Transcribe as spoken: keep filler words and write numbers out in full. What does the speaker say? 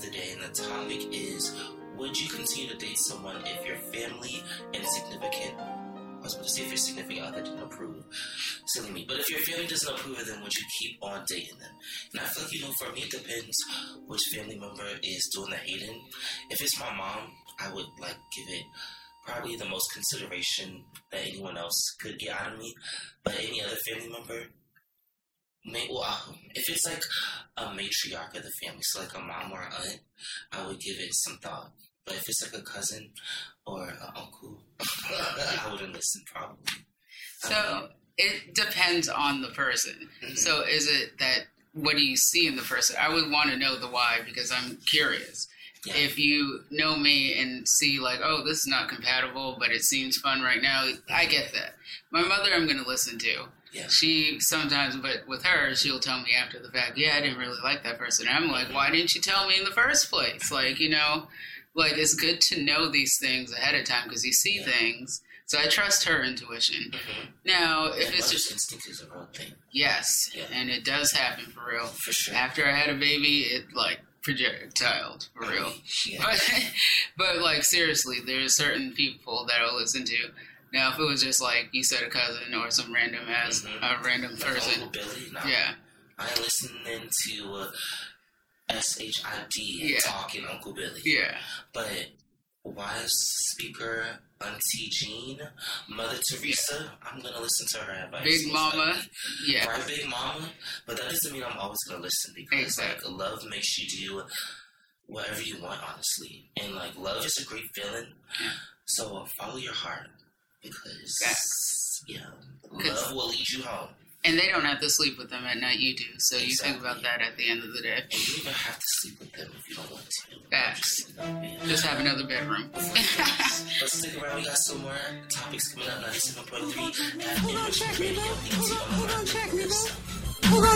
the day, and the topic is, would you continue to date someone if your family and significant, I was going to say if your significant other didn't approve, silly me, but if your family doesn't approve, then would you keep on dating them? And I feel like, you know, for me, it depends which family member is doing the hating. If it's my mom, I would, like, give it probably the most consideration that anyone else could get out of me, but any other family member, may, well, if it's like a matriarch of the family, so like a mom or an aunt, I would give it some thought. But if it's like a cousin or an uncle, I wouldn't listen probably. So um, it depends on the person. Mm-hmm. So is it that, what do you see in the person? I would want to know the why because I'm curious. Yeah. If you know me and see like, oh, this is not compatible, but it seems fun right now, mm-hmm. I get that. My mother I'm going to listen to. Yeah. She sometimes, but with her, she'll tell me after the fact, yeah, I didn't really like that person. And I'm like, why didn't you tell me in the first place? Like, you know, like it's good to know these things ahead of time because you see yeah. things. So I trust her intuition. Mm-hmm. Now, if yeah, it's just instinct is a real thing. Yes, yeah. and it does happen for real. For sure. After I had a baby, it like projectiled for real. Yeah. But, but like seriously, there's certain people that I'll listen to. Now, if it was just like you said, a cousin or some random ass, mm-hmm. a random like person, Uncle Billy, no. yeah, I ain't listening to uh, S H I D and yeah. talking Uncle Billy. Yeah, but wise speaker Auntie Jean, Mother Teresa, yeah. I'm gonna listen to her advice. Big Mama, like, yeah, right, Big Mama. But that doesn't mean I'm always gonna listen because exactly. like love makes you do whatever you want, honestly, and like love is a great feeling. Yeah. So uh, follow your heart. Because, Facts. yeah, love will lead you home. And they don't have to sleep with them at night, you do. So exactly. you think about that at the end of the day. And you even have to sleep with them if you don't want to. Facts. Just, yeah. Just have another bedroom. But stick around, we got some more topics coming up. ninety-seven point three at Enrichment Radio. Who gon' check me, boo? Who gon'